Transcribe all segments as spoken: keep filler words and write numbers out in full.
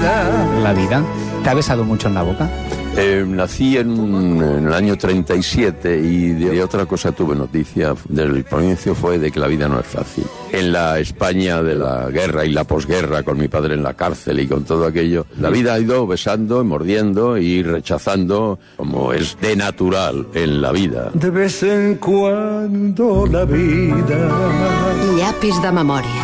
vida. La vida. ¿Te ha besado mucho en la boca? Eh, nací en, en el año treinta y siete y de, de otra cosa tuve noticia del comienzo, fue de que la vida no es fácil. En la España de la guerra y la posguerra, con mi padre en la cárcel y con todo aquello, la vida ha ido besando, mordiendo y rechazando, como es de natural en la vida. De vez en cuando la vida. Llapis de memòria.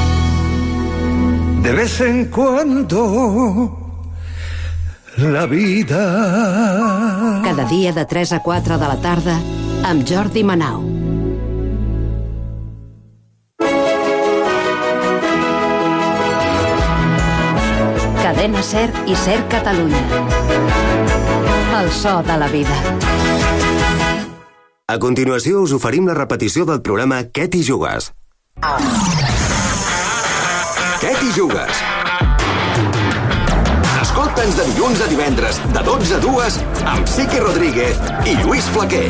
De vez en cuando la vida. Cada dia de tres a quatre de la tarda amb Jordi Manau. Cadena Ser i Ser Catalunya. El so de la vida. A continuació us oferim la repetició del programa Què t'hi jugues? Què t'hi jugues? Escolta'ns de dilluns a divendres, de dotze a dues, amb Sique Rodríguez i Lluís Flaquer.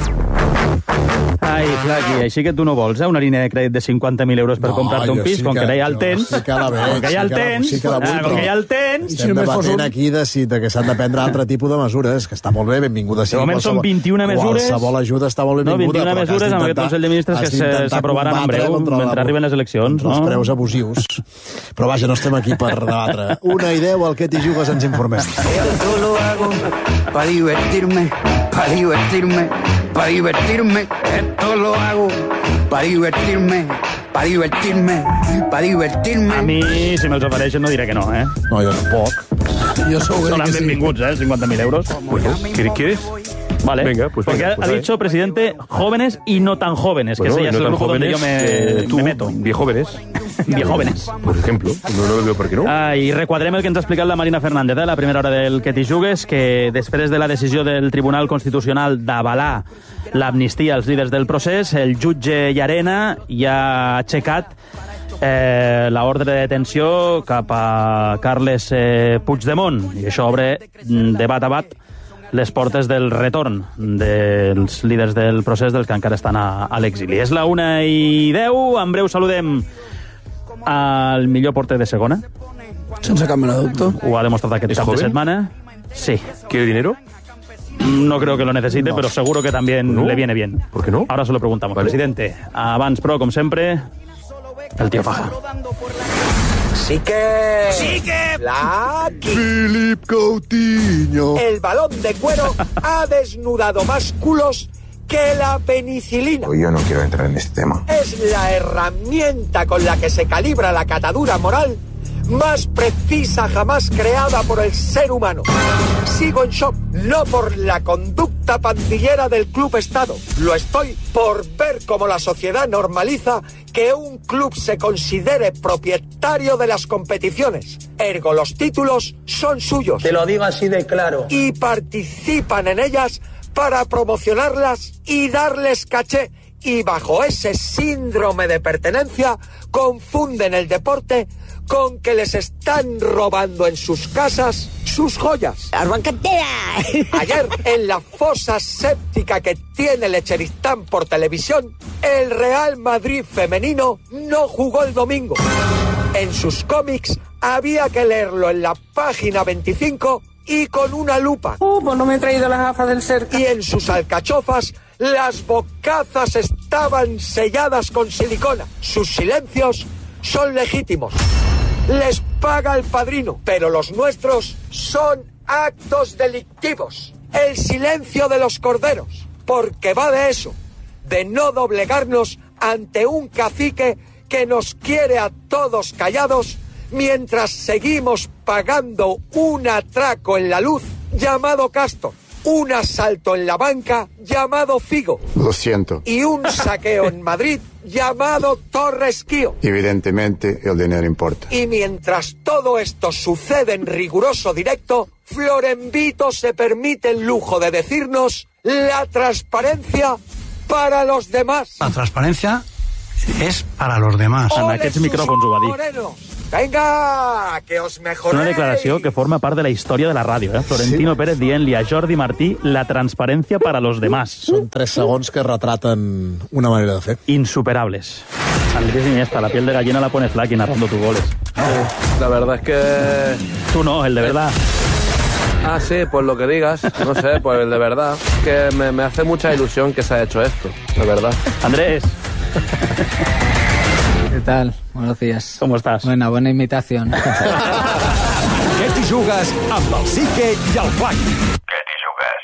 Ai, Flaqui, així que tu no vols, eh? Una línia de crèdit de cinquanta mil euros per No, comprar-te un jo pis, sí com que- que ja el jo tens, sí que la veig, com que ja el sí que la- tens, sí que la vull, ah, com que però- ja el tens... Estem debatent aquí de, si, de que s'han de prendre altre tipus de mesures, que està molt bé, benvinguda. De moment són vint-i-una mesures. Qualsevol ajuda està molt No, benvinguda. vint-i-una però que has mesures amb aquest d'intentar- Consell de Ministres que has d'intentar se- s'aprovaran en combatre breu, contra la- mentre arriben les eleccions, contra els no? preus abusius. Però vaja, no estem aquí per debatre. Una i deu, al Què t'hi jugues, ens informem. Esto lo hago para divertirme, para divertirme, para divertirme. Esto lo hago para divertirme, para divertirme, para divertirme. A mi, si me'ls ofereixen, no diré que no, eh? No, jo tampoc. Jo sou Són que sí. benvinguts, eh? cinquanta mil euros. Bueno, ¿quieres? Vale. Venga, pues Porque venga, ha, pues ha ahí. dicho, presidente, jóvenes y no tan jóvenes, Bueno, que ese ya no es el tan grupo donde yo jóvenes, me, eh, tú, me meto. viejóvenes, Viejóvenes. por ejemplo. No, no veo por qué no. Ah, I requadrem el que ens ha explicat la Marina Fernández, eh, la primera hora del Què t'hi jugues, que després de la decisió del Tribunal Constitucional d'avalar l'amnistia als líders del procés, el jutge Llarena ja ha aixecat eh, l'ordre de detenció cap a Carles eh, Puigdemont, i això obre mm, de bat a bat les portes del retorn dels líders del procés, dels que encara estan a, a l'exili. És la una i deu, en breu saludem al millor porter de segona. Sense cap mena de dubte. Ho ha demostrat aquest ¿Es cap joven? de setmana. Sí. ¿Quiere dinero? No creo que lo necesite, no. Pero seguro que también ¿No? le viene bien. ¿Por qué no? Ahora se lo preguntamos. Vale. Presidente, abans pro, com sempre, el tío Faja. Sí que... Sí que... Flaqui. Philip Coutinho. El balón de cuero ha desnudado más culos que la penicilina. Yo no quiero entrar en este tema. Es la herramienta con la que se calibra la catadura moral más precisa jamás creada por el ser humano. Sigo en shock, no por la conducta pandillera del Club Estado. Lo estoy por ver cómo la sociedad normaliza que un club se considere propietario de las competiciones. Ergo, los títulos son suyos. Te lo digo así de claro. Y participan en ellas para promocionarlas y darles caché. Y bajo ese síndrome de pertenencia confunden el deporte con que les están robando en sus casas sus joyas. Arbancatera! Ayer, en la fosa séptica que tiene Lecheristán por televisión, el Real Madrid femenino no jugó el domingo. En sus cómics había que leerlo en la página veinticinco y con una lupa. Uh, pues no me he traído las gafas del cerca. Y en sus alcachofas las bocazas estaban selladas con silicona. Sus silencios son legítimos. Les paga el padrino, pero los nuestros son actos delictivos. El silencio de los corderos, porque va de eso, de no doblegarnos ante un cacique que nos quiere a todos callados mientras seguimos pagando un atraco en la luz llamado Castor, un asalto en la banca llamado Figo. Lo siento. Y un saqueo en Madrid llamado Torresquío. Evidentemente, el dinero importa. Y mientras todo esto sucede en riguroso directo, Florenvito se permite el lujo de decirnos la transparencia para los demás. La transparencia es para los demás. En aquests micròfons ho va dir. Morenos, Venga, que os mejoréis. Una declaració que forma part de la història de la ràdio, eh? Florentino sí. Pérez dient-li a Jordi Martí la transparència para los demás. Són tres segons que retraten una manera de fer. Insuperables. Andrés Iniesta, la piel de gallina la pone Flaky narrando tus goles. Sí, la verdad es que... Tú no, el de verdad. Ah, sí, pues lo que digas, no sé, pues el de verdad. Que me, me hace mucha ilusión que se haya hecho esto, de verdad. Andrés. ¿Qué tal? Buenos días. ¿Cómo estás? Buena, buena imitación. Què t'hi jugues amb el Sique i el Flaky? Què t'hi jugues?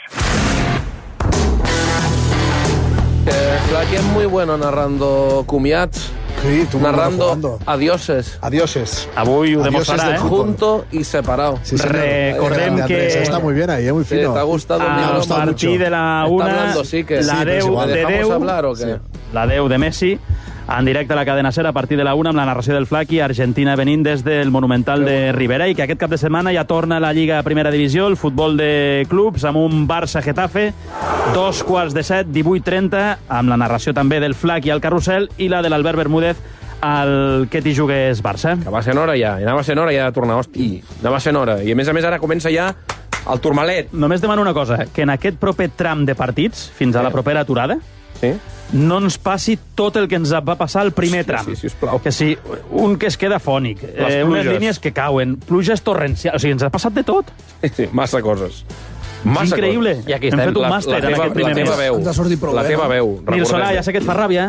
Eh, Flaky es muy bueno narrando comiats. Sí, tú narrando adioses. Adioses. Avui ho demostrarà, eh? Junto y separado. Sí, sí, recordem que... Está muy bien ahí, muy fino. Sí, ¿te ha gustado? A partir de la una, hablando, sí, que la sí, deu si de dejamos deu, hablar, ¿o qué? sí, la deu de Messi, en directe a la cadena SER a partir de la una amb la narració del Flaky, Argentina venint des del Monumental de Ribera, i que aquest cap de setmana ja torna a la Lliga Primera Divisió, el futbol de clubs, amb un Barça-Getafe, dos quarts de set, divuit trenta, amb la narració també del Flaky al carrusel i la de l'Albert Bermúdez al que t'hi jugues Barça. Que va sent hora ja, anava sent hora ja de tornar, hosti, anava sent hora. I a més a més ara comença ja el turmalet. Només demano una cosa, que en aquest proper tram de partits, fins a la propera aturada, sí? no ens passi tot el que ens va passar al primer tram. Sí, sí, sisplau. Que si un que es queda fònic, eh, unes línies que cauen, pluges torrencials, o sigui, ens ha passat de tot. Sí, sí, massa coses. Massa increïble. Coses. I aquí hem fet un màster en aquest primer mes. La teva veu, la teva veu. Nil Solà, ja sé que et fa ràbia,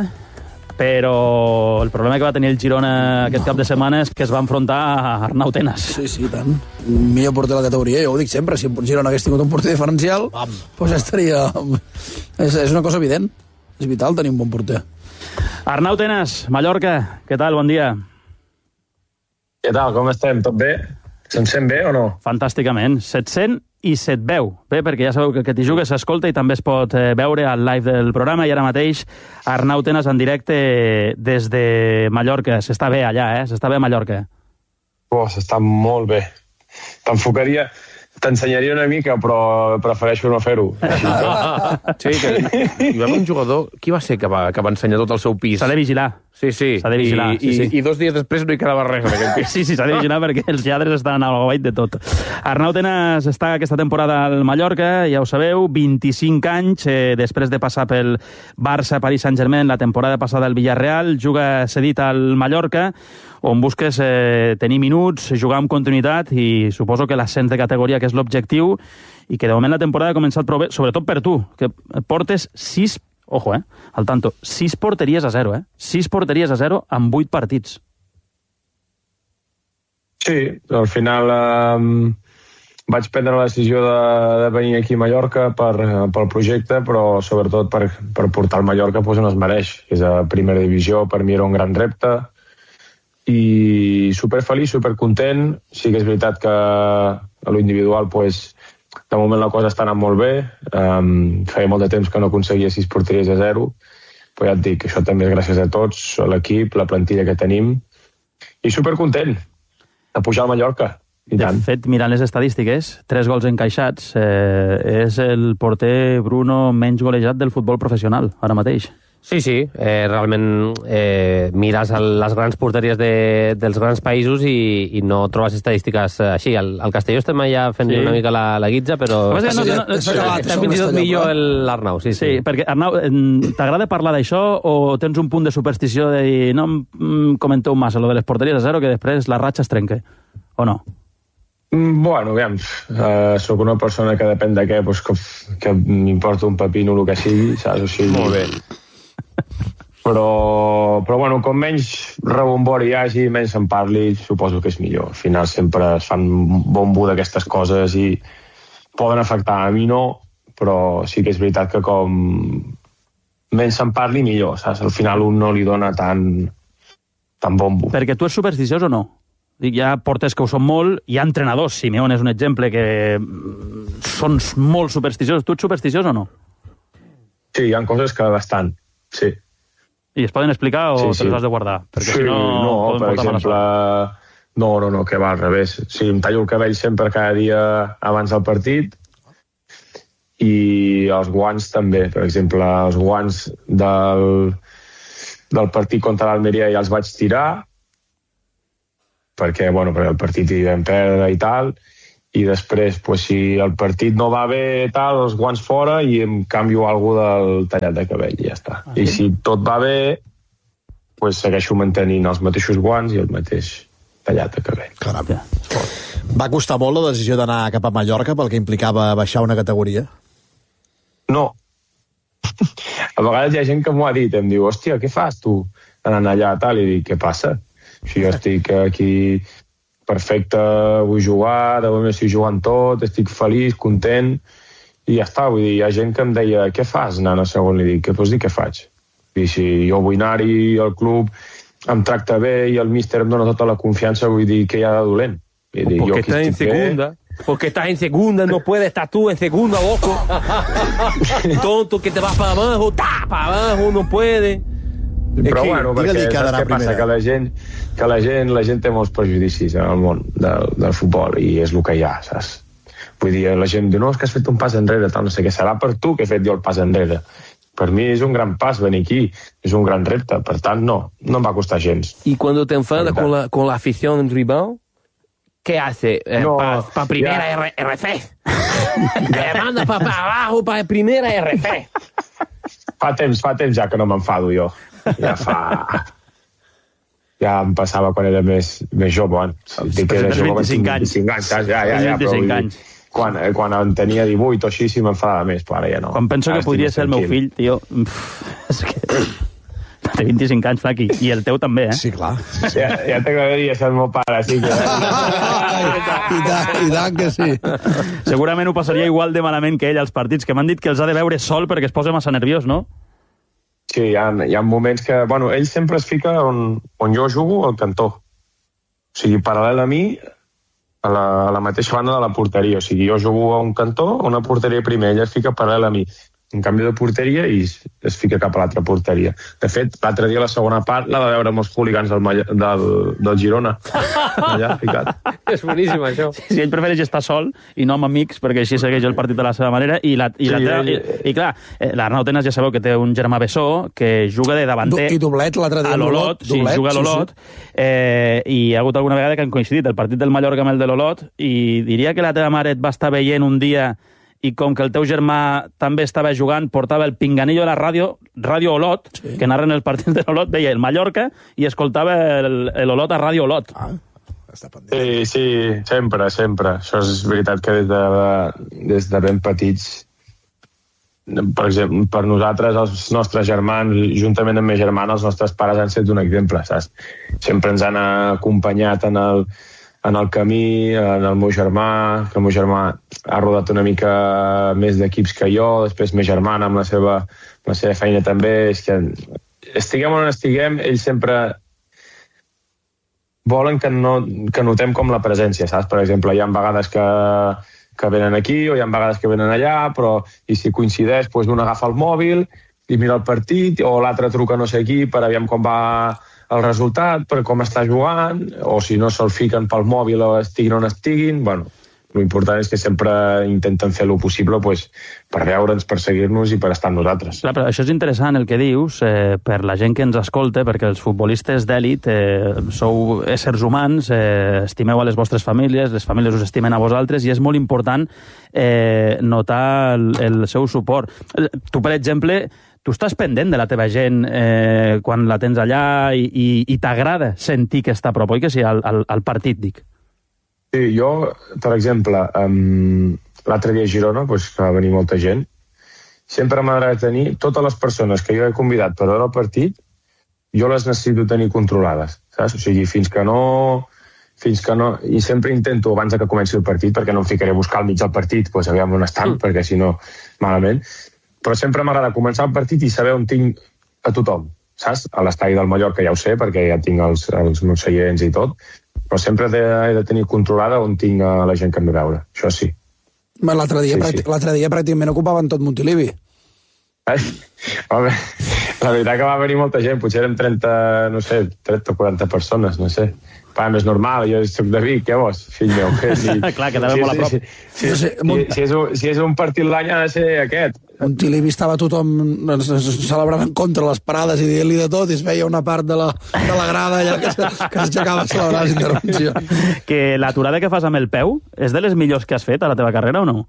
però el problema que va tenir el Girona aquest cap de setmana és que es va enfrontar a Arnau Tenas. Sí, sí, tant. Millor porter de la categoria, jo ho dic sempre, si el Girona hagués tingut un porter diferencial, doncs ja estaria... És, és una cosa evident. És vital tenir un bon porter. Arnau Tenas, Mallorca, què tal? Bon dia. Què tal? Com estem? Tot bé? Se'm sent bé o no? Fantàsticament. Se't sent i se't veu. Bé, perquè ja sabeu que el que t'hi jugues s'escolta i també es pot veure al live del programa, i ara mateix Arnau Tenas en directe des de Mallorca. S'està bé allà, eh? S'està bé a Mallorca. Oh, s'està molt bé. T'enfocaria... T'ensenyaria una mica, però prefereixo no fer-ho. Sí, que hi va haver un jugador... Qui va ser que va, que va ensenyar tot el seu pis? S'ha de vigilar. Sí, sí. S'ha de vigilar. I, sí, sí. i, I dos dies després no hi quedava res en aquest pis. Sí, sí, s'ha de vigilar perquè els lladres estan al guait de tot. Arnau Tenas està aquesta temporada al Mallorca, ja ho sabeu, vint-i-cinc anys, eh, després de passar pel Barça, Paris Saint-Germain, la temporada passada al Villarreal, juga cedit al Mallorca, on busques eh, tenir minuts, jugar amb continuïtat, i suposo que l'ascens de categoria, que és l'objectiu, i que de moment la temporada ha començat prou bé, sobretot per tu, que portes sis, ojo, eh, al tanto, sis porteries a zero, eh? Sis porteries a zero amb vuit partits. Sí, al final eh, vaig prendre la decisió de, de venir aquí a Mallorca per, pel projecte, però sobretot per, per portar el Mallorca pues, on es mereix, que és a primera divisió. Per mi era un gran repte, i superfeliç, supercontent. Sí que és veritat que a lo individual pues, de moment la cosa està anant molt bé. Um, feia molt de temps que no aconseguia sis porteries a zero, però ja et dic, això també és gràcies a tots, a l'equip, la plantilla que tenim, i supercontent de pujar al Mallorca. I de tant. fet, mirant les estadístiques, tres gols encaixats, eh, és el porter Bruno menys golejat del futbol professional, ara mateix. Sí, sí, eh, realment eh, mires les grans porteries de, dels grans països i, i no trobes estadístiques així. Al, al Castelló estem allà fent sí. una mica la, la guitza, però no, no, no, no, està fins i tot millor l'Arnau. Sí, sí. sí, perquè Arnau, t'agrada parlar d'això o tens un punt de superstició de dir no em comenteu massa lo de les porteries a zero, que després la ratxa es trenca, o no? Bueno, aviam, uh, soc una persona que depèn de què, doncs que, que m'importa un pepino el que sigui, saps? O sigui, molt bé. Però, però bueno, com menys rebombori hi hagi, menys se'n parli, suposo que és millor. Al final sempre es fan bombo d'aquestes coses i poden afectar. A mi no, però sí que és veritat que com menys se'n parli, millor, saps? Al final un no li dona tant, tant bombo. Perquè tu ets supersticiós o no? Dic, hi ha porters que ho són molt, hi ha entrenadors, Simeone és un exemple, que són molt supersticiosos. Tu ets supersticiós o no? Sí, hi ha coses que bastant, sí. I es poden explicar o sí, sí. te les has de guardar? Perquè sí, si no, no per exemple... No, no, no, que va al revés. Sí, em tallo el cabell sempre cada dia abans del partit, i els guants també. Per exemple, els guants del, del partit contra l'Almeria ja els vaig tirar, perquè, bueno, perquè el partit hi vam perdre i tal, i després, pues, si el partit no va bé, tal, els guants fora i em canvio alguna del tallat de cabell i ja està. Ah, I si tot va bé, pues, segueixo mantenint els mateixos guants i el mateix tallat de cabell. Caram. Va costar molt la decisió d'anar cap a Mallorca pel que implicava baixar una categoria? No. A vegades hi ha gent que m'ho ha dit, em diu, hòstia, què fas tu anant allà, tal, i dic, què passa? Si jo estic aquí perfecte, vull jugar, de moment estic jugant tot, estic feliç, content, i ja està, vull dir, hi ha gent que em deia, què fas anant a segon? Li dic, què pots dir què faig? I si jo vull anar-hi, el club em tracta bé i el míster em dona tota la confiança, vull dir, què hi ha de dolent? Dir, porque estás en segunda, bé. Porque estás en segunda, no puedes estar tú en segunda, loco. Tonto, que te vas para abajo, ta, para abajo, no puede. Però bueno, perquè saps què passa? Que la gent, que la gent, la gent té molts prejudicis en el món del, del futbol i és el que hi ha, saps? Vull dir, la gent diu, no, és que has fet un pas enrere, tal, no sé què, serà per tu que he fet jo el pas enrere. Per mi és un gran pas venir aquí, és un gran repte, per tant, no, no em va costar gens. I quan te enfadas con la, con la afición en rival, ¿qué hace? Eh, no, para pa primera ya. R, RC. Me manda para pa abajo, para primera R C. Fa temps, fa temps ja que no m'enfado jo. Ja fa... Ja em passava quan era més, més jove. Dic que era jove, vint-i-cinc anys. vint-i-cinc anys, ja, ja, ja, ja, vint-i-cinc anys. Quan, quan en tenia divuit o així, sí m'enfadava més, però ara ja no. Quan penso ara que podria ser el meu fill, tio... És que... Té vint-i-cinc anys, Flaqui, i el teu també, eh? Sí, clar. Ja, ja t'agradaria ser el meu pare, sí que... I tant, i tant que sí. Segurament ho passaria igual de malament que ell als partits, que m'han dit que els ha de veure sol perquè es posa massa nerviós, no? Sí, hi ha, hi ha moments que... Bueno, ell sempre es fica on, on jo jugo al cantó. O sigui, paral·lel a mi, a la, a la mateixa banda de la porteria. O sigui, jo jugo a un cantó, a una porteria primer, ell es fica paral·lel a mi. En canvi de porteria i es fica cap a l'altra porteria. De fet, l'altre dia la segona part la va veure amb els hooligans del, del, del Girona. Allà, ficat. És boníssim, això. Sí, sí, ell prefereix estar sol i no amb amics, perquè així segueix el partit de la seva manera. I, la, i, sí, la, i, i, i clar, l'Arnau Tenas ja sabeu que té un germà bessó que juga de davanter... I doblet l'altre dia. A l'Olot, sí, juga a l'Olot. Sí, sí. Eh, I hi ha hagut alguna vegada que han coincidit el partit del Mallorca amb el de l'Olot i diria que la teva mare et va estar veient un dia i com que el teu germà també estava jugant, portava el pinganillo de la ràdio, Ràdio Olot, sí, que narren els partits de l'Olot, veia el Mallorca i escoltava l'Olot a Ràdio Olot. Ah, està pendent. Sí, sí, sempre, sempre. Això és veritat que des de, des de ben petits, per exemple, per nosaltres, els nostres germans, juntament amb mes germana, els nostres pares han estat un exemple, saps? Sempre ens han acompanyat en el en el camí, en el meu germà, que el meu germà ha rodat una mica més d'equips que jo, després mes germana amb la seva, amb la seva feina també, és que estiguem on estiguem, ells sempre volen que, no, que notem com la presència, saps? Per exemple, hi ha vegades que, que venen aquí o hi ha vegades que venen allà, però i si coincideix, doncs un agafa el mòbil i mira el partit, o l'altre truca no sé qui per aviam com va el resultat, per com està jugant, o si no se'l fiquen pel mòbil o estiguin on estiguin. Bueno, l'important és que sempre intenten fer el possible pues, per veure'ns, per seguir-nos i per estar amb nosaltres. Clar, però això és interessant el que dius, eh, per la gent que ens escolta, perquè els futbolistes d'èlit eh, sou éssers humans, eh, estimeu a les vostres famílies, les famílies us estimen a vosaltres, i és molt important eh, notar el, el seu suport. Tu, per exemple, tu estàs pendent de la teva gent eh, quan la tens allà i, i, i t'agrada sentir que està a prop, oi que sí, al, al, al partit, dic? Sí, jo, per exemple, um, l'altre dia a Girona, pues, que va venir molta gent, sempre m'agrada tenir totes les persones que jo he convidat per veure el partit, jo les necessito tenir controlades, saps? O sigui, fins que no... fins que no... I sempre intento, abans que comenci el partit, perquè no em ficaré a buscar al mig del partit, pues, aviam on estan, mm. perquè si no, malament... Però sempre m'agrada començar el partit i saber on tinc a tothom, saps? A l'estadi del Mallorca ja ho sé, perquè ja tinc els, els meus seients i tot, però sempre he de, he de tenir controlada on tinc la gent que em ve a veure, això sí. L'altre dia, sí, sí. L'altre dia pràcticament ocupaven tot Montilivi. Eh? Home, la veritat que va venir molta gent, potser eren trenta, no sé, trenta o quaranta persones, no sé. Pa, no és normal, jo soc de Vic, què vols, fill meu? Si, Clar, que t'ha si, molt a prop. Si, si, si, si, si, és un, si és un partit l'any ha de ser aquest. un tilibi estava tothom celebrant en contra les parades i dient-li de tot, i es veia una part de la, de la grada allà que, que s'aixecava a celebrar les intervencions. Que l'aturada que fas amb el peu és de les millors que has fet a la teva carrera o no?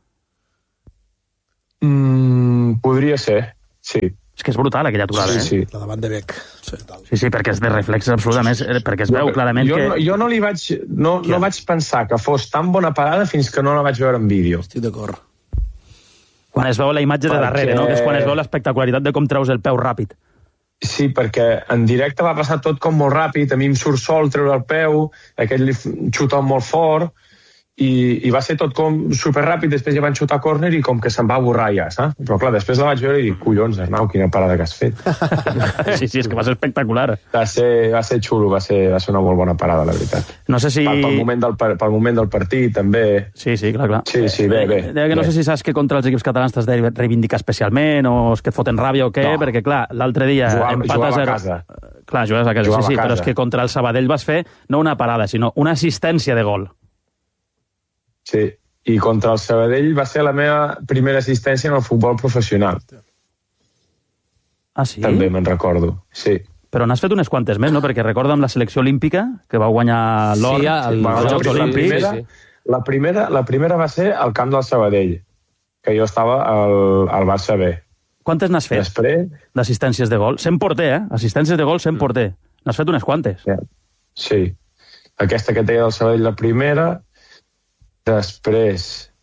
Mm, podria ser, sí. És que és brutal aquella aturada, sí, sí. eh? La de Van de Beek. Sí, sí, sí, perquè és de reflex absolutament, perquè es veu clarament jo, que... No, jo no li vaig, no, no vaig pensar que fos tan bona parada fins que no la vaig veure en vídeo. Estic d'acord. Quan es veu la imatge de darrere, Perquè- no? Que és quan es veu l'espectacularitat de com treus el peu ràpid. Sí, perquè en directe va passar tot com molt ràpid, a mi em surt sol treure el peu, aquell li f- xuta molt fort, i, i va ser tot com superràpid, després ja van xutar a córner i com que se'n va borrar ja, saps? Però clar, després la vaig veure i dic, collons, Arnau, quina parada que has fet. Sí, sí, és que va ser espectacular. Va ser, va ser xulo, va ser, va ser una molt bona parada, la veritat. No sé si... Pel, pel, moment del, par- pel moment del partit, també. Sí, sí, clar, clar. Sí, sí, bé, bé. Deia que no bé. sé si saps que contra els equips catalans t'has de reivindicar especialment o és que et foten ràbia o què, No. perquè clar, l'altre dia Jugava- empat jugava a a zero. casa. Clar, jugaves a casa, Jugava sí, sí, a però casa. és que contra el Sabadell vas fer no una parada, sinó una assistència de gol. Sí, i contra el Sabadell va ser la meva primera assistència en el futbol professional. Ah, sí? També me'n recordo, sí. Però n'has fet unes quantes més, no? Perquè recorda amb la selecció olímpica, que va guanyar l'or Sí, al- Bueno, als la, Jocs la, Olímpics. primera, la, primera, la primera va ser al camp del Sabadell, que jo estava al, al Barça B. Quantes n'has fet? Després... D'assistències de gol. Sent porter, eh? Assistències de gol sent porter. N'has fet unes quantes. Sí. Aquesta que et deia del Sabadell, la primera. Després,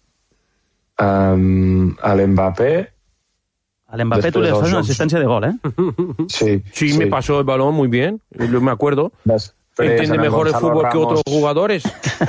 um, a l'Mbappé. A l'Mbappé tu Després li els fas una Jocs- assistència de gol, eh? Sí, Sí, me pasó el balón muy bien, lo- me acuerdo. Entiende en mejor el Gonzalo fútbol que Ramos. otros jugadores.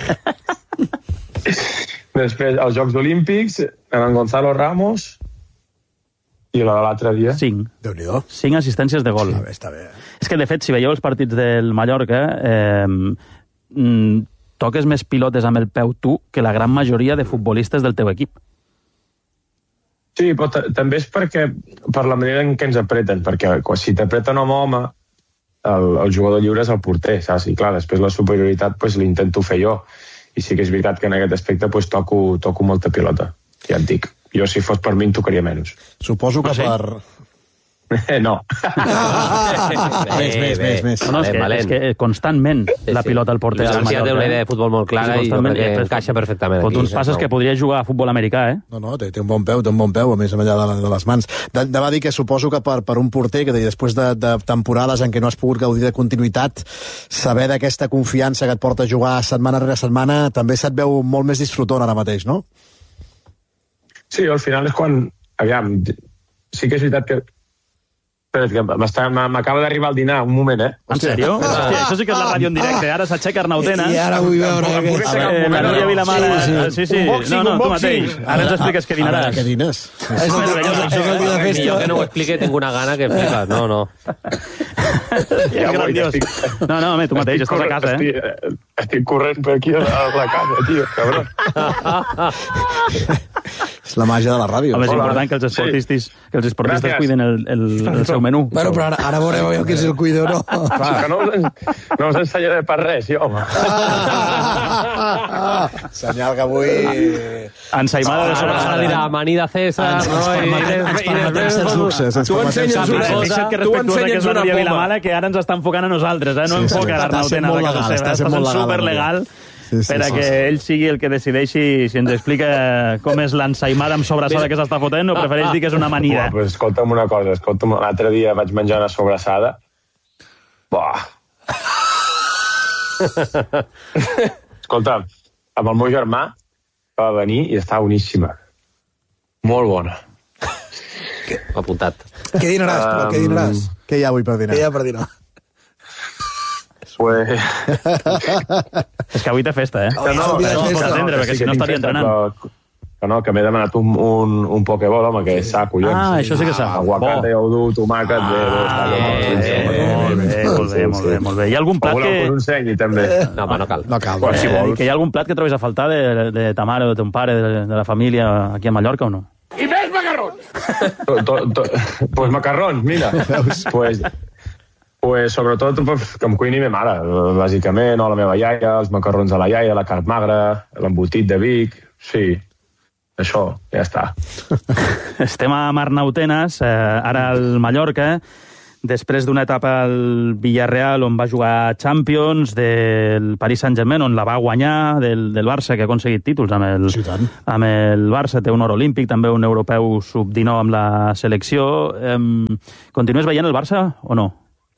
Després, als Jocs Olímpics, en en Gonzalo Ramos, i la de l'altre dia... Cinc. Déu-n'hi-do. Cinc assistències de gol. Està bé, està bé. És que, de fet, si veieu els partits del Mallorca, eh, mm, toques més pilotes amb el peu tu que la gran majoria de futbolistes del teu equip. Sí, però ta- també és perquè per la manera en què ens apreten, perquè quan, si t'apreten home a home, el, el jugador lliure és el porter, saps? I clar, després la superioritat pues, l'intento fer jo. I sí que és veritat que en aquest aspecte pues, toco, toco molta pilota, ja et dic. Jo, si fos per mi, en tocaria menys. Suposo que Ah, sí? per... no. Més, més, més, més. No, no, és, que, Valent. és que constantment la pilota al porter del Ja té Mallorca. una idea de futbol molt clara i jo crec que eh, encaixa perfectament Fot aquí. uns passes que podria jugar a futbol americà, eh? No, no, té, té un bon peu, té un bon peu, a més a allà de, de les mans. De, de va dir que suposo que per, per un porter, que deia, després de, de temporades en què no has pogut gaudir de continuïtat, saber d'aquesta confiança que et porta a jugar setmana rere setmana, també se't veu molt més disfrutant ara mateix, no? Sí, al final és quan... Aviam, sí que és veritat que... Espera, que m'està- m'acaba d'arribar al dinar, un moment, eh? En sèrio? Hòstia, això sí que és la ràdio en directe. Ara s'aixeca Arnau Tenas. I ara vull veure... Em puc aixecar un Eh, moment, la Núria o no? Vilamala. Sí, sí. Sí, sí. Un boxing, no, no, un tu boxing. mateix. Ara ens expliques què A veure, dinaràs. què dines? És el, això és el dia de Ni festa. jo que no ho explique tinc una gana que flipes. No, no. És grandiós. No, no, home, tu mateix, estàs a casa, eh? Estic, estic corrent per aquí a la casa, tio, cabrón. És la màgia de la ràdio. Home, és Hola. important que els esportistes, que els esportistes Gràcies. cuiden el, el, el seu menú. Bueno, però ara, ara veureu jo que és el cuido, no? Clar, que no us, en- no us ensenyaré per res, jo, home. Senyal que avui... Ensaïmada de Ara, ara sobrassada. dirà amanida César, Ens- no? ens I, permetem- i, ens i permetem després... certs luxes, ens Tu permetem ensenyes certs una luxes. cosa. Fixa't que Tu respectuosa que és ensenyes la una Núria poma. Vilamala, que ara ens està enfocant a nosaltres, eh? No Sí, sí, enfoca està l'Arnau sent Tenas molt a casa legal, seva. està Està sent sent molt legal, superlegal Sí, sí, per a sí, que sí. ell sigui el que decideixi si ens explica com és l'ensaïmada amb sobrassada que s'està fotent o prefereix dir que és una amanida. Buah, pues escolta'm una cosa, escolta'm, l'altre dia vaig menjar una sobrassada. Buah. Escolta'm, amb el meu germà va venir i estava boníssima. Molt bona. Apuntat. Què dinaràs, però? Què dinaràs? Què hi ha avui per dinar? Què hi ha per dinar? Pues... És que avui té festa, eh? Que no, avui que té no, festa. que no, Atendre, que perquè sí si que no tinc estaria festa, entrenant. però- Que no, que m'he demanat un, un, un pokeball, home, que és sa, collons. Ah, això sí que sa. Aguacate, Bo. odú, tomàquet... Ah, bé, bé, està bé, bé, sí, sí, bé, molt bé, molt bé, molt bé, molt bé. Hi ha algun plat O voleu que... que us ensenyi, també? No, home, no cal. No cal. Quan si Eh, vols. que hi ha algun plat que trobis a faltar de, de ta mare o de ton pare, de, de la família aquí a Mallorca o no? I més macarrons! To, to, to, pues macarrons, mira. pues, pues sobretot pues, que em cuini ma mare, bàsicament, o la meva iaia, els macarrons de la iaia, la carn magra, l'embotit de Vic, sí. això, ja està. Estem a Arnautenes, eh, ara al Mallorca, després d'una etapa al Villarreal on va jugar Champions, del Paris Saint-Germain on la va guanyar, del, del Barça, que ha aconseguit títols amb el, sí, amb el Barça, té un or olímpic, també un europeu sub dinou amb la selecció. Eh, continues veient el Barça o no?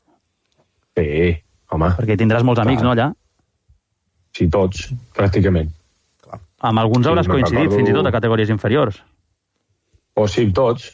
Sí, home. Perquè tindràs molts amics, clar, no, allà? Sí, tots, pràcticament. Amb alguns Sí, hauràs me'n coincidit, recordo- fins i tot a categories inferiors. O sí, tots.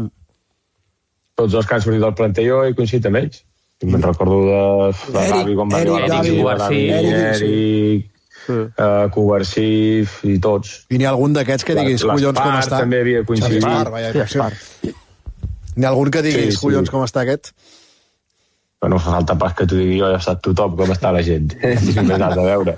Tots els que han sortit del planter jo he coincidit amb ells. I me'n recordo de, de Eric, Gavi, quan va Eric, arribar a la Gavi, Lliga, Gavi, Eric, Eric, sí. Eric, uh, Cubarsí i tots. I n'hi ha algun d'aquests que diguis, Les- collons, com l'Espar està? també havia coincidit. Espar, vaja, sí, Espar. N'hi ha algun que diguis, Sí, sí. collons, com està aquest? Però no fa falta pas que t'ho digui jo, ja sap tothom com està la gent. Si només has de veure.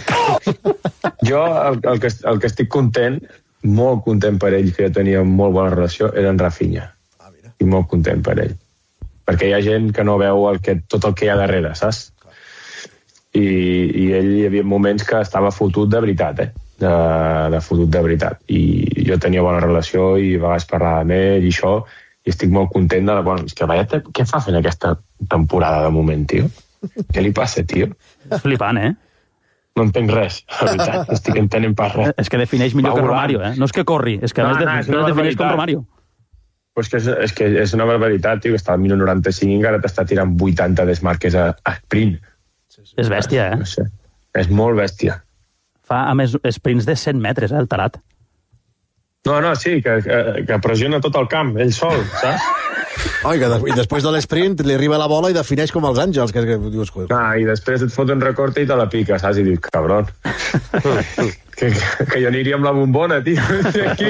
Jo, el, el, que, el que estic content, molt content per ell, que jo tenia molt bona relació, era en Rafinha. Ah, I molt content per ell. Perquè hi ha gent que no veu el que, tot el que hi ha darrere, saps? I, i ell hi havia moments que estava fotut de veritat, eh? De, de fotut de veritat. I jo tenia bona relació i a vegades parlava amb ell i això, i estic molt content de la... Bueno, és que veia, què fa fent aquesta temporada de moment, tio? Què li passa, tio? Flipant, eh? No entenc res, la veritat. No estic entenent pas res. És que defineix millor Va que volant. Romario, eh? No és que corri, és que a No, més de, no, és no, una defineix com barbaritat. Romario. Però és que és, és, que és una barbaritat, tio, que està al minut noranta-cinc i encara t'està tirant vuitanta desmarques a, a sprint. És bèstia, eh? No sé. És molt bèstia. Fa, a més, sprints de cent metres, eh, el tarat. No, no, sí, que, que, que pressiona tot el camp, ell sol, saps? Oh, i, que des, I després de l'esprint li arriba la bola i defineix com els àngels, que, que dius... Ah, i després et fot un recorte i te la pica, saps? I dius, cabron. que, que jo aniria amb la bombona, tio. Aquí.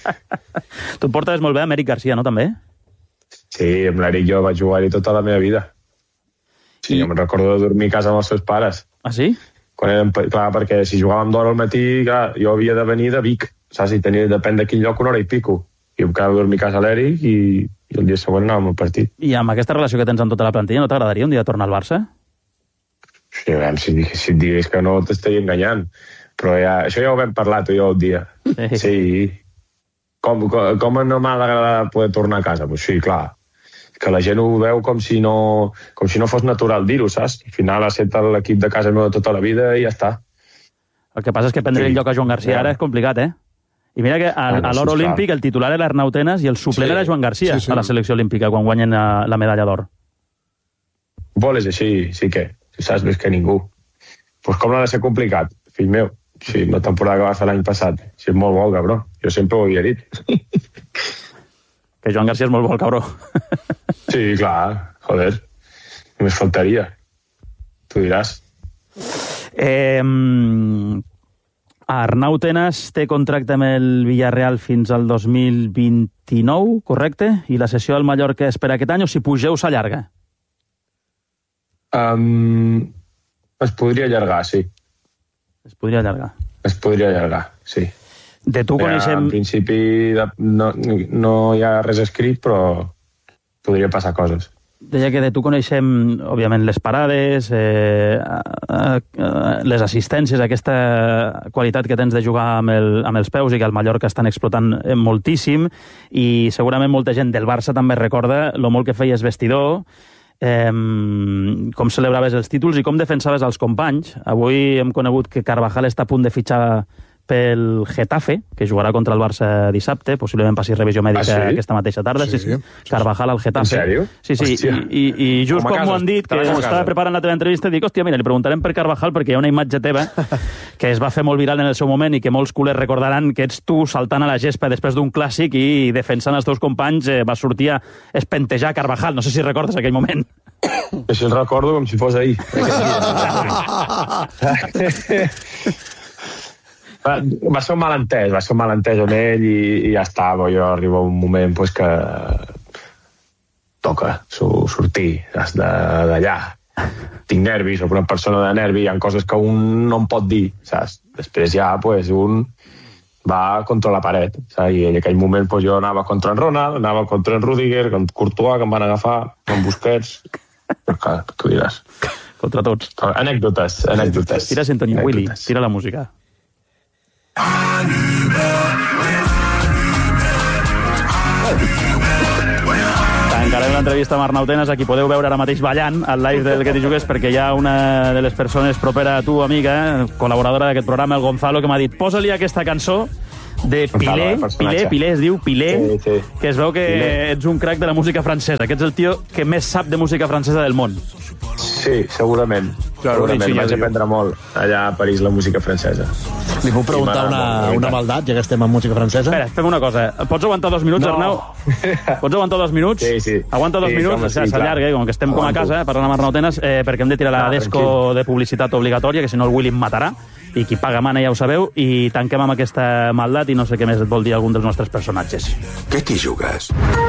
Tu et portaves molt bé amb Eric Garcia, no, també? Sí, amb l'Eric jo vaig jugar-hi tota la meva vida. Sí, I... jo me'n recordo de dormir a casa amb els seus pares. Ah, sí? Quan érem, clar, perquè si jugàvem d'hora al matí, clar, jo havia de venir de Vic, saps? I tenia, depèn de quin lloc, una hora i pico. I em quedava a dormir a casa a l'Eric i, i el dia següent anàvem al partit. I amb aquesta relació que tens amb tota la plantilla, no t'agradaria un dia tornar al Barça? Sí, a veure, si, si et digués que no t'estaria enganyant. Però ja, això ja ho vam parlar tu i jo un dia. Sí. Sí. Com, com, com no m'ha d'agradar poder tornar a casa? Pues sí, clar. Que la gent ho veu com si no, com si no fos natural dir-ho, saps? Al final ha estat l'equip de casa meva tota la vida i ja està. El que passa és que prendre sí. el lloc a Joan Garcia ja. ara és complicat, eh? I mira que a, a l'or olímpic el titular era Arnautenes i el suplent sí. era Joan Garcia sí, sí. a la selecció olímpica quan guanyen la, la medalla d'or. Voles així, sí que, saps més que ningú. Pues com no ha de ser complicat, fill meu? Sí, la temporada que va fer l'any passat. Sí, és molt bo, cabró. Jo sempre ho havia dit. Que Joan Garcia és molt bo, el cabró. Sí, clar, joder. Només faltaria. Tu diràs. Eh... Arnautenes té contracte amb el Villarreal fins al dos mil vint-i-nou, correcte? I la sessió al Mallorca és per aquest any o si pugeu s'allarga? Um, es podria allargar, sí. Es podria allargar. Es podria allargar, sí. De tu coneixem... En principi no, no hi ha res escrit, però podria passar coses. Deia que de tu coneixem, òbviament, les parades, eh, eh, les assistències, aquesta qualitat que tens de jugar amb, el, amb els peus i que al Mallorca estan explotant moltíssim, i segurament molta gent del Barça també recorda lo molt que feies vestidor, eh, com celebraves els títols i com defensaves els companys. Avui hem conegut que Carvajal està a punt de fitxar pel Getafe, que jugarà contra el Barça dissabte, possiblement passi revisió mèdica ah, sí? aquesta mateixa tarda. Sí, sí, sí. Carvajal al Getafe. En sèrio? Sí, sí, i, i, i just com, com m'ho han dit, que estava preparant la teva entrevista, dic, hòstia, mira, li preguntarem per Carvajal perquè hi ha una imatge teva que es va fer molt viral en el seu moment i que molts culers recordaran que ets tu saltant a la gespa després d'un clàssic i defensant els teus companys eh, va sortir a espentejar Carvajal. No sé si recordes aquell moment. Que si el recordo com si fos ahir. Va, va ser un malentès, va ser un malentès amb ell i, i ja està, jo arriba un moment pues, que toca sortir d'allà. Tinc nervis, soc una persona de nervi, hi ha coses que un no em pot dir, saps? Després ja pues, un va contra la paret, saps? I en aquell moment pues, jo anava contra en Ronald, anava contra en Rudiger, contra Courtois, que em van agafar, amb Busquets, que tu diràs. Contra tots. Anècdotes, anècdotes. Tira sintonia, Willy, tira la música. I Tancarem l'entrevista amb Arnau Tenas, a qui podeu veure ara mateix ballant al live del Que t'hi jugues, perquè hi ha una de les persones propera a tu, amiga, col·laboradora d'aquest programa, el Gonzalo, que m'ha dit posa-li aquesta cançó de Pilé, Pilé, Pilé, es diu Pilé, sí, sí. Que es veu que Pilé. Ets un crac de la música francesa, que ets el tio que més sap de música francesa del món. Sí, segurament. Claro, segurament, sí, vaig ja aprendre molt allà a París la música francesa. Li puc preguntar una, una maldat, ja que estem en música francesa? Espera, fem una cosa. Pots aguantar dos minuts, no. Arnau? Pots aguantar dos minuts? Sí, sí. Aguanta dos sí, minuts, sí, s'allarga, eh, com que estem Aguanto. com a casa, eh, parlant amb Arnau Tenas, eh, perquè hem de tirar la ah, desco tranquil. de publicitat obligatòria, que si no el Willy em matarà, i qui paga mana ja ho sabeu, i tanquem amb aquesta maldat i no sé què més et vol dir algun dels nostres personatges. Què t'hi jugues?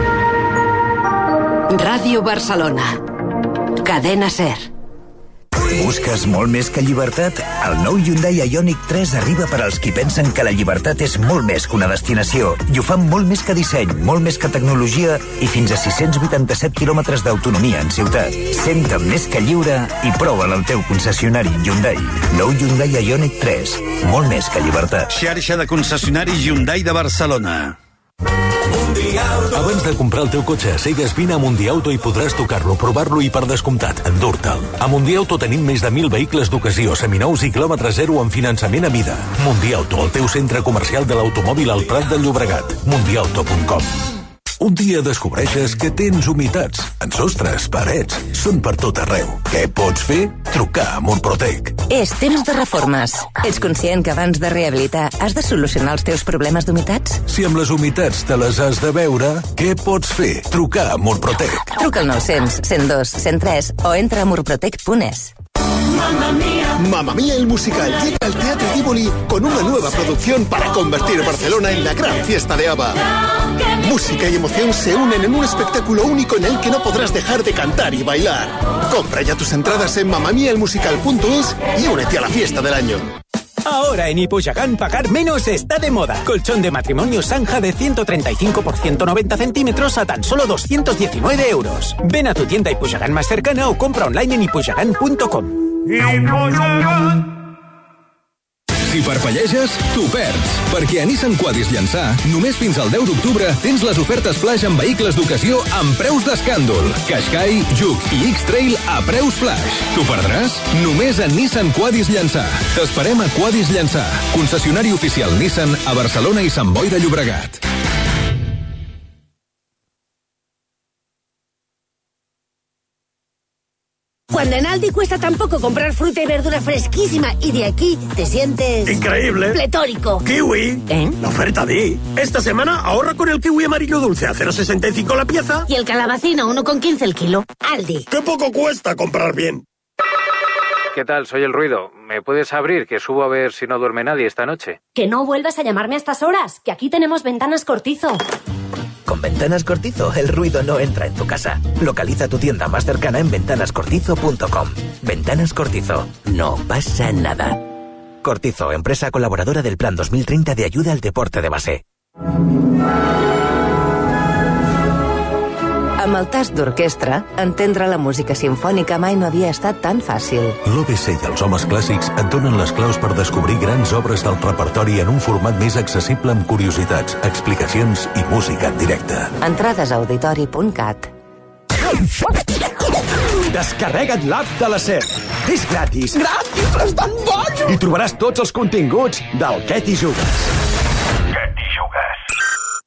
Ràdio Barcelona. Cadena SER. Busques molt més que llibertat? El nou Hyundai Ioniq tres arriba per als qui pensen que la llibertat és molt més que una destinació i ho fan molt més que disseny, molt més que tecnologia i fins a sis-cents vuitanta-set quilòmetres d'autonomia en ciutat. Senta'm més que lliure i prova'l al teu concessionari Hyundai. Nou Hyundai Ioniq tres. Molt més que llibertat. Xarxa de concessionaris Hyundai de Barcelona. Abans de comprar el teu cotxe, sigues vine a Mundiauto i podràs tocar-lo, provar-lo i, per descomptat, endur-te'l. A Mundiauto tenim més de mil vehicles d'ocasió, seminous i quilòmetre zero amb finançament a mida. Mundiauto, el teu centre comercial de l'automòbil al Prat del Llobregat. mundiauto punt com. Un dia descobreixes que tens humitats en sostres, parets, són per tot arreu. Què pots fer? Trucar a Murprotec. És temps de reformes. Ets conscient que abans de rehabilitar has de solucionar els teus problemes d'humitats? Si amb les humitats te les has de veure, què pots fer? Trucar a Murprotec. Truca al nou cents, cent dos, cent tres o entra a murprotec punt es. Mamma Mía. Mamma Mía el musical llega al Teatro Tívoli con una nueva producción para convertir Barcelona en la gran fiesta de ABBA. Música y emoción se unen en un espectáculo único en el que no podrás dejar de cantar y bailar. Compra ya tus entradas en mamma mia el musical punto es y únete a la fiesta del año. Ahora en Ipuxagán pagar menos está de moda. Colchón de matrimonio Sanja de ciento treinta y cinco por ciento noventa centímetros a tan solo doscientos diecinueve euros. Ven a tu tienda Ipuxagán más cercana o compra online en ipuxagán punto com. Si parpelleges, t'ho perds. Perquè a Nissan Quadis Llançà, només fins al deu d'octubre, tens les ofertes flash en vehicles d'ocasió amb preus d'escàndol. Qashqai, Juke i X-Trail a preus flash. T'ho perdràs? Només a Nissan Quadis Llançà. T'esperem a Quadis Llançà, concessionari oficial Nissan a Barcelona i Sant Boi de Llobregat. Cuando en Aldi cuesta tan poco comprar fruta y verdura fresquísima y de aquí te sientes... ¡Increíble! ¡Pletórico! ¡Kiwi! ¿Eh? La oferta Di. Esta semana ahorra con el kiwi amarillo dulce a cero coma sesenta y cinco la pieza. Y el calabacín a uno coma quince el kilo. Aldi. ¡Qué poco cuesta comprar bien! ¿Qué tal? Soy El Ruido. ¿Me puedes abrir, que subo a ver si no duerme nadie esta noche? Que no vuelvas a llamarme a estas horas, que aquí tenemos Ventanas Cortizo. Con Ventanas Cortizo, el ruido no entra en tu casa. Localiza tu tienda más cercana en ventanas cortizo punto com. Ventanas Cortizo. No pasa nada. Cortizo, empresa colaboradora del Plan dos mil treinta de ayuda al deporte de base. Amb el tast d'orquestra, entendre la música simfònica mai no havia estat tan fàcil. L'O B C i els homes clàssics et donen les claus per descobrir grans obres del repertori en un format més accessible amb curiositats, explicacions i música en directe. Entrades a auditori punt cat. Descarrega't l'app de la SER. És gratis. Gratis? És tan bon! I trobaràs tots els continguts del Que t'hi jugues. Que t'hi jugues.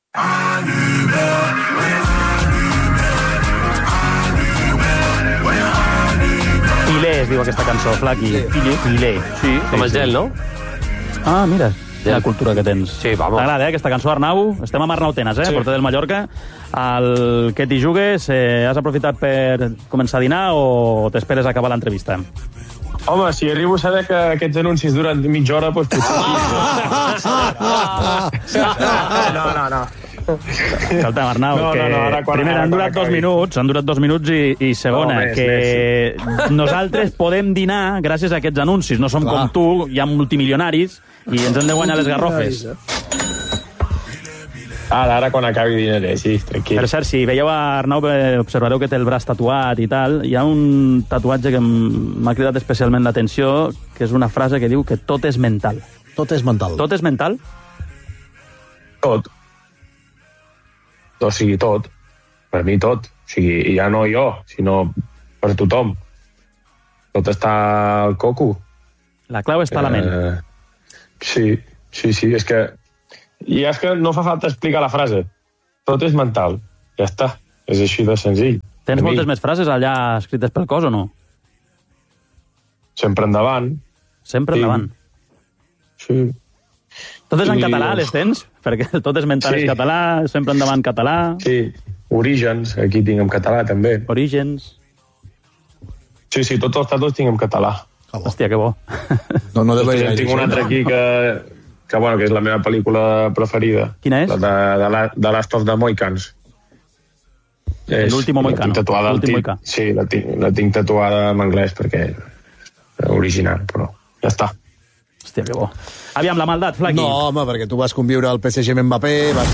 Pilé es diu aquesta cançó, Flaqui. Pilé. Pilé. Sí, com el gel, no? Ah, mira, la cultura que tens. Sí, vamos. T'agrada, eh, aquesta cançó, Arnau? Estem amb Arnau Tenas, eh, Sí. porter del Mallorca. El Que t'hi jugues, eh, has aprofitat per començar a dinar o t'esperes a acabar l'entrevista? Home, si arribo a saber que aquests anuncis duren mitja hora, doncs potser sí. No, no, no. Escolta, Arnau, No, que no, no, ara quan- primer ara han quan durat dos acabi. minuts, han durat dos minuts i, i segona, No, més, que nosaltres podem dinar gràcies a aquests anuncis. No som Clar. com tu, hi ha multimilionaris i ens hem de guanyar les garrofes. Ara, ara quan acabi dinaré, sí, tranquil. Per cert, si veieu a Arnau, eh, observareu que té el braç tatuat i tal. Hi ha un tatuatge que m- m'ha cridat especialment l'atenció, que és una frase que diu que tot és mental. Tot és mental. Tot és mental? tot. O sigui, tot. Per mi tot. O sigui, i ja no jo, sinó per tothom. Tot està al coco. La clau està a la ment. Eh, sí, sí, sí, és que... I és que no fa falta explicar la frase. Tot és mental. Ja està. És així de senzill. Tens moltes més frases allà escrites pel cos o no? Sempre endavant. Sempre sí. endavant. Sí. Totes en I... català, les tens? Perquè tot és mental sí. és català, sempre endavant català... Sí, Orígens, aquí tinc en català també. Orígens... Sí, sí, tots els tatuatges tinc en català. Oh, Hòstia, que bo. No, no deu Després tinc un altre aquí que, que, bueno, que és la meva pel·lícula preferida. Quina és? La de, de, la, de Last of the Mohicans. L'último Mohicano. L'últim Mohicà. Sí, la tinc, la tinc tatuada en anglès perquè és original, però ja està. Hòstia, que bo. Aviam, la maldat, Flaqui. No, home, perquè tu vas conviure al P S G amb Mbappé, vas